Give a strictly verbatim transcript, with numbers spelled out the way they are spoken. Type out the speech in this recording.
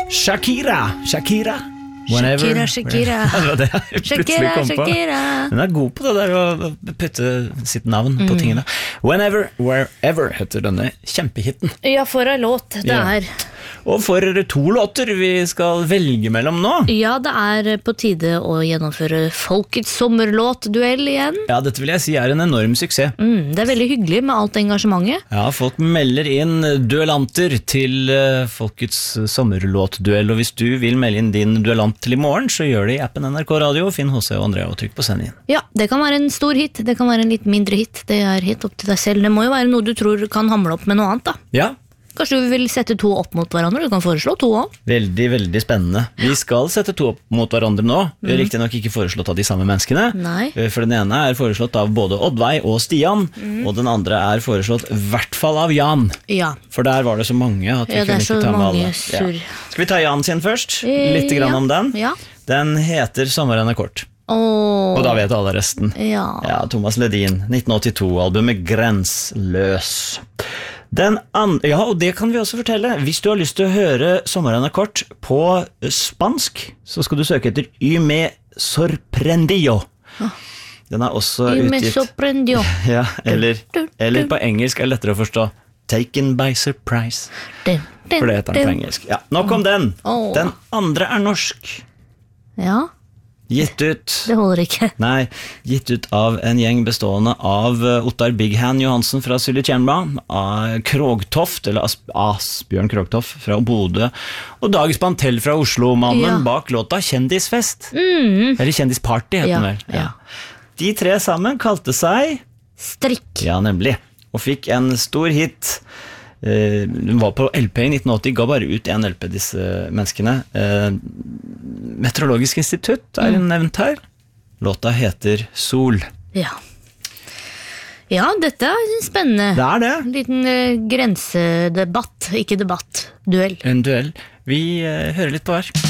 Shakira, Shakira Whenever. Shakira, Shakira Shakira, Shakira Hun er god på det der å putte sitt navn mm. på tingene. Whenever, Wherever heter denne kjempehitten. Ja, for en låt det ja. er Og for to låter vi skal velge mellom nå. Ja, det er på tide å gjennomføre Folkets sommerlåt-duell igjen. Ja, dette vil jeg si er en enorm suksess. Mm, det er veldig hyggelig med alt engasjementet. Ja, folk melder inn duellanter til Folkets sommerlåt-duell, og hvis du vil melde inn din duellant til i morgen, så gjør det i appen N R K Radio, finn H C og Andrea og trykk på send inn. Ja, det kan være en stor hit, det kan være en litt mindre hit, det er helt opp til deg selv. Det må jo være noe du tror kan hamle opp med noe annet da. Ja. Kanskje du vil sette to opp mot hverandre? Du kan foreslå to også. Veldig, veldig spennende. Vi skal sette to opp mot hverandre nå. Vi har riktig nok ikke foreslått av de samme menneskene. Nei. For den ene er foreslått av både Oddveig og Stian, mm. og den andre er foreslått i hvert fall av Jan. Ja. For der var det så mange at vi ja, kunne ikke ta med alle. Ja. Skal vi ta Jan sin først? Litt grann ja. om den. Ja. Den heter Sommeren er kort. Oh. Og da vet alle resten. Ja. Ja, Thomas Ledin, nitten åttito-albumet Grensløs. Den andre, ja, og det kan vi også fortelle. Hvis du har lyst til å høre Sommeren er kort på spansk, så skal du søke etter Y me sorprendió. Den er også Y me utgitt sorprendió. Ja, eller, eller på engelsk er det lettere å forstå Taken by surprise. Den, den, For det heter den på engelsk. Ja, nok om den. Oh. Den andre er norsk. Ja. Gitt ut Det holder ikke Nei, gitt ut av en gjeng bestående av Ottar Big Hand Johansen fra Sylitjernba, Krogtoft, eller Asp Asbjørn Krogtoft fra Bodø, og Dag Spantell fra Oslo, mannen ja. bak låta Kjendisfest. mm. Eller Kjendisparty heter ja. den vel. Ja. De tre sammen kalte seg Strikk. Ja, nemlig. Og fikk en stor hit. Uh, den var på L P i nitten åtti, ga bare ut en L P disse menneskene. uh, Meteorologisk institutt er mm. nevnt her. Låta heter Sol. Ja. Ja, dette er spennende. Det er det. En liten uh, grensedebatt, ikke debatt, duell. En duell. Vi uh, hører litt på her.